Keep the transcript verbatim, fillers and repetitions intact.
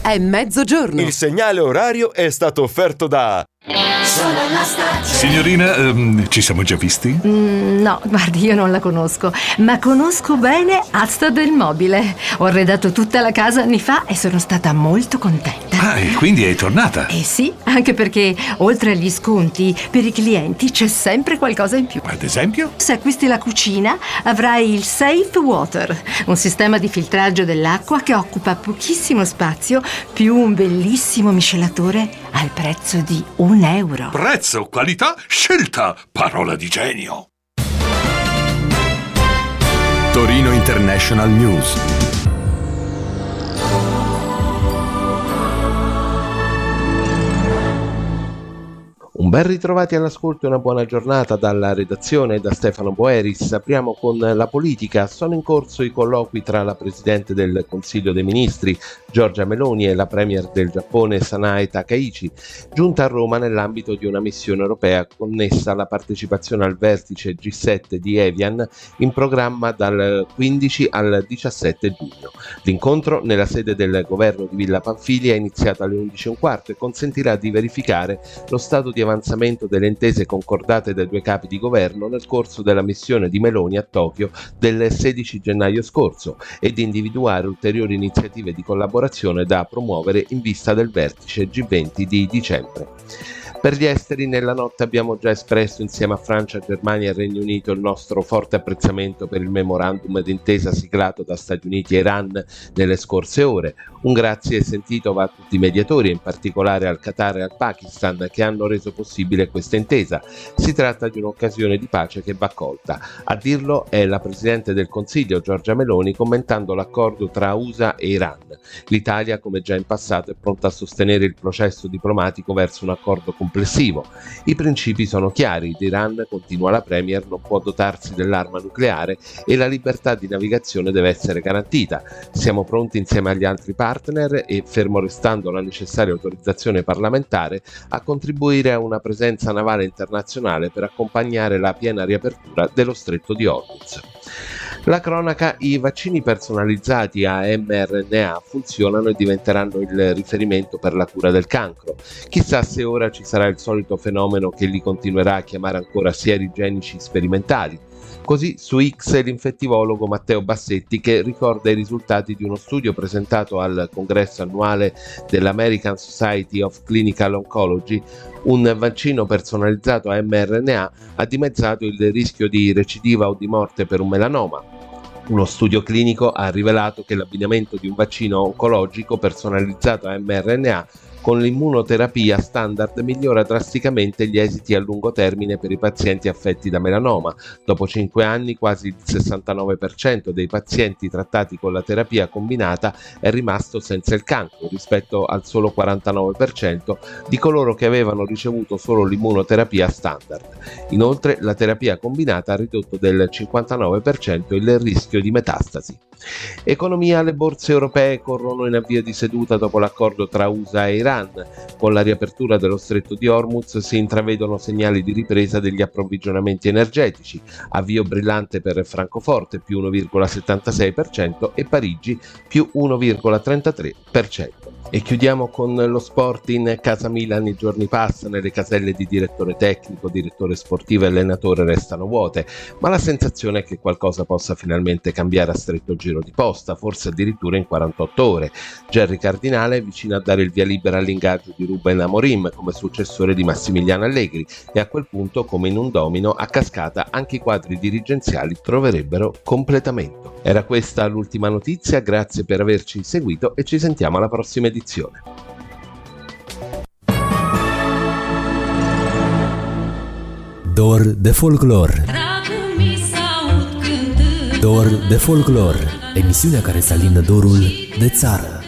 è mezzogiorno. Il segnale orario è stato offerto da... Sono la stagione. Signorina, ehm, ci siamo già visti? Mm, no, guardi, io non la conosco, ma conosco bene Asta del Mobile. Ho arredato tutta la casa anni fa e sono stata molto contenta. Ah, e quindi è tornata? Eh sì, anche perché oltre agli sconti, per i clienti c'è sempre qualcosa in più. Ad esempio? Se acquisti la cucina, avrai il Safe Water, un sistema di filtraggio dell'acqua che occupa pochissimo spazio, più un bellissimo miscelatore al prezzo di un euro. Prezzo, qualità, scelta, parola di genio. Torino International News. Un ben ritrovati all'ascolto e una buona giornata dalla redazione e da Stefano Boeris. Apriamo con la politica. Sono in corso i colloqui tra la Presidente del Consiglio dei Ministri, Giorgia Meloni, e la Premier del Giappone, Sanae Takaichi, giunta a Roma nell'ambito di una missione europea connessa alla partecipazione al vertice G sette di Evian in programma dal quindici al diciassette giugno. L'incontro nella sede del governo di Villa Pamphili è iniziato alle undici e un quarto e consentirà di verificare lo stato di avanzamento delle intese concordate dai due capi di governo nel corso della missione di Meloni a Tokyo del sedici gennaio scorso e di individuare ulteriori iniziative di collaborazione da promuovere in vista del vertice G venti di dicembre. Per gli esteri, nella notte abbiamo già espresso insieme a Francia, Germania e Regno Unito il nostro forte apprezzamento per il memorandum d'intesa siglato da Stati Uniti e Iran nelle scorse ore. Un grazie sentito va a tutti i mediatori, e in particolare al Qatar e al Pakistan, che hanno reso possibile questa intesa. Si tratta di un'occasione di pace che va colta. A dirlo è la Presidente del Consiglio, Giorgia Meloni, commentando l'accordo tra U S A e Iran. L'Italia, come già in passato, è pronta a sostenere il processo diplomatico verso un accordo complessivo. I principi sono chiari: l'Iran, continua la Premier, non può dotarsi dell'arma nucleare e la libertà di navigazione deve essere garantita. Siamo pronti insieme agli altri partner e, fermo restando la necessaria autorizzazione parlamentare, a contribuire a una presenza navale internazionale per accompagnare la piena riapertura dello stretto di Hormuz. La cronaca: i vaccini personalizzati a mRNA funzionano e diventeranno il riferimento per la cura del cancro. Chissà se ora ci sarà il solito fenomeno che li continuerà a chiamare ancora sierigenici sperimentali. Così su X l'infettivologo Matteo Bassetti, che ricorda i risultati di uno studio presentato al congresso annuale dell'American Society of Clinical Oncology. Un vaccino personalizzato a mRNA ha dimezzato il rischio di recidiva o di morte per un melanoma. Uno studio clinico ha rivelato che l'abbinamento di un vaccino oncologico personalizzato a mRNA con l'immunoterapia standard migliora drasticamente gli esiti a lungo termine per i pazienti affetti da melanoma. Dopo cinque anni, quasi il sessantanove per cento dei pazienti trattati con la terapia combinata è rimasto senza il cancro, rispetto al solo quarantanove per cento di coloro che avevano ricevuto solo l'immunoterapia standard. Inoltre, la terapia combinata ha ridotto del cinquantanove per cento il rischio di metastasi. Economia: le borse europee corrono in avvio di seduta dopo l'accordo tra U S A e Iran. Con la riapertura dello stretto di Hormuz si intravedono segnali di ripresa degli approvvigionamenti energetici. Avvio brillante per Francoforte, più uno virgola settantasei per cento, e Parigi, più uno virgola trentatré per cento. E chiudiamo con lo sport. In casa Milan i giorni passano e le caselle di direttore tecnico, direttore sportivo e allenatore restano vuote, ma la sensazione è che qualcosa possa finalmente cambiare a stretto giro di posta, forse addirittura in quarantotto ore. Gerry Cardinale è vicino a dare il via libera all'ingaggio di Ruben Amorim come successore di Massimiliano Allegri, e a quel punto, come in un domino a cascata, anche i quadri dirigenziali troverebbero completamento. Era questa l'ultima notizia, grazie per averci seguito e ci sentiamo alla prossima edizione. Dor de folclor. Dor de folclor, emisiunea care să alină dorul de țară.